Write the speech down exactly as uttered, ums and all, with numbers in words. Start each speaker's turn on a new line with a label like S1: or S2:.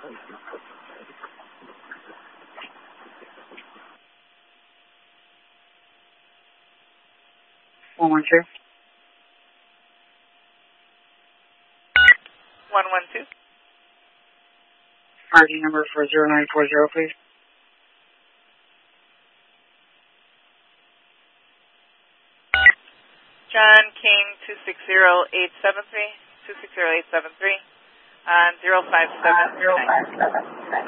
S1: One one two.
S2: One one two.
S1: R D number for zero nine four zero, please.
S2: John King two six zero eight seven three two six zero eight seven three on zero five seven nine.